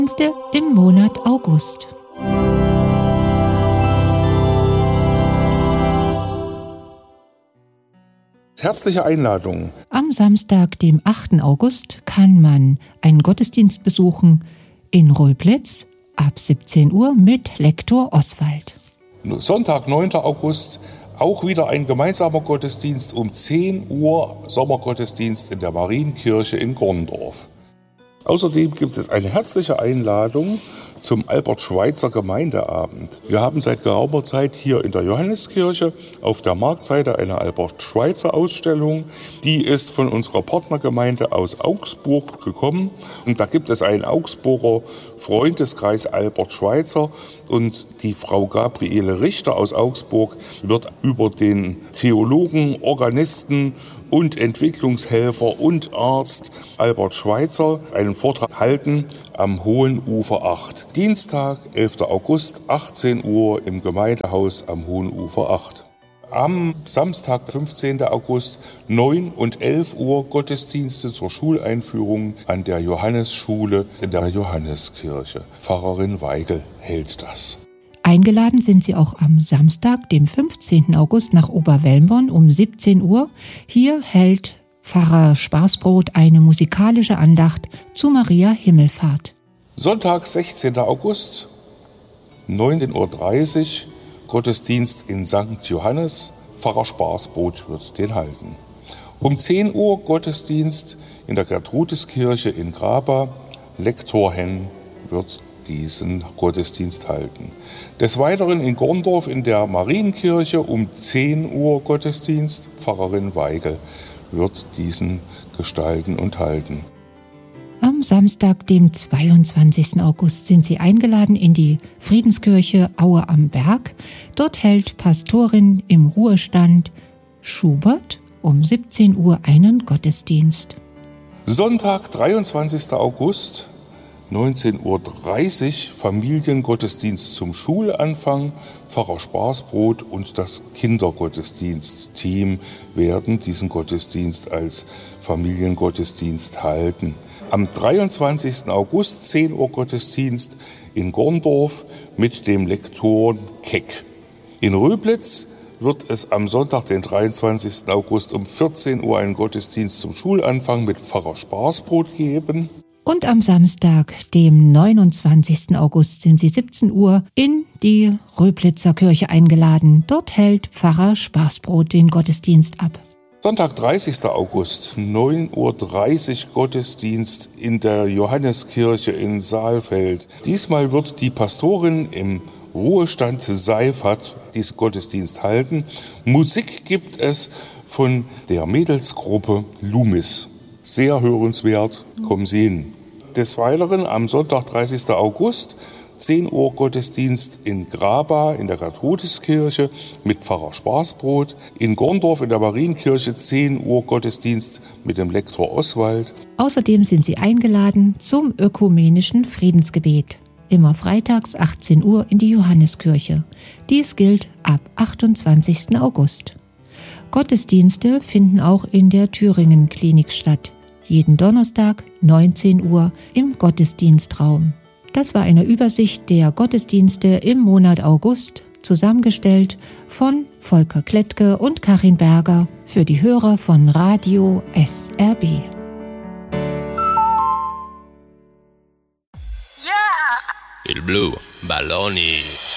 Im Monat August. Herzliche Einladung. Am Samstag, dem 8. August, kann man einen Gottesdienst besuchen in Röblitz ab 17 Uhr mit Lektor Oswald. Sonntag, 9. August, auch wieder ein gemeinsamer Gottesdienst um 10 Uhr, Sommergottesdienst in der Marienkirche in Gorndorf. Außerdem gibt es eine herzliche Einladung zum Albert-Schweitzer Gemeindeabend. Wir haben seit geraumer Zeit hier in der Johanneskirche auf der Marktseite eine Albert-Schweitzer-Ausstellung. Die ist von unserer Partnergemeinde aus Augsburg gekommen. Und da gibt es einen Augsburger Freundeskreis Albert Schweitzer. Und die Frau Gabriele Richter aus Augsburg wird über den Theologen, Organisten und Entwicklungshelfer und Arzt Albert Schweitzer einen Vortrag halten am Hohen Ufer 8. Dienstag, 11. August, 18 Uhr im Gemeindehaus am Hohen Ufer 8. Am Samstag, 15. August, 9 und 11 Uhr Gottesdienste zur Schuleinführung an der Johannesschule in der Johanneskirche. Pfarrerin Weigel hält das. Eingeladen sind Sie auch am Samstag, dem 15. August nach Oberwelmbonn um 17 Uhr. Hier hält Pfarrer Spaßbrot eine musikalische Andacht zu Maria Himmelfahrt. Sonntag, 16. August, 19.30 Uhr, Gottesdienst in St. Johannes. Pfarrer Spaßbrot wird den halten. Um 10 Uhr Gottesdienst in der Gertrudeskirche in Graba. Lektor Henn wird diesen Gottesdienst halten. Des Weiteren in Gorndorf in der Marienkirche um 10 Uhr Gottesdienst. Pfarrerin Weigel wird diesen gestalten und halten. Am Samstag, dem 22. August, sind Sie eingeladen in die Friedenskirche Aue am Berg. Dort hält Pastorin im Ruhestand Schubert um 17 Uhr einen Gottesdienst. Sonntag, 23. August, 19.30 Uhr, Familiengottesdienst zum Schulanfang. Pfarrer Spaßbrot und das Kindergottesdienstteam werden diesen Gottesdienst als Familiengottesdienst halten. Am 23. August, 10 Uhr Gottesdienst in Gorndorf mit dem Lektor Keck. In Röblitz wird es am Sonntag, den 23. August um 14 Uhr einen Gottesdienst zum Schulanfang mit Pfarrer Spaßbrot geben. Und am Samstag, dem 29. August, sind Sie 17 Uhr in die Röblitzer Kirche eingeladen. Dort hält Pfarrer Spaßbrot den Gottesdienst ab. Sonntag, 30. August, 9.30 Uhr Gottesdienst in der Johanneskirche in Saalfeld. Diesmal wird die Pastorin im Ruhestand Seifert diesen Gottesdienst halten. Musik gibt es von der Mädelsgruppe Lumis. Sehr hörenswert, kommen Sie hin. Des Weiteren am Sonntag, 30. August, 10 Uhr Gottesdienst in Graba in der Gertrudeskirche mit Pfarrer Spaßbrot. In Gorndorf in der Marienkirche 10 Uhr Gottesdienst mit dem Lektor Oswald. Außerdem sind Sie eingeladen zum ökumenischen Friedensgebet. Immer freitags 18 Uhr in die Johanneskirche. Dies gilt ab 28. August. Gottesdienste finden auch in der Thüringen-Klinik statt. Jeden Donnerstag 19 Uhr im Gottesdienstraum. Das war eine Übersicht der Gottesdienste im Monat August, zusammengestellt von Volker Klettke und Karin Berger für die Hörer von Radio SRB. Il blu, balloni.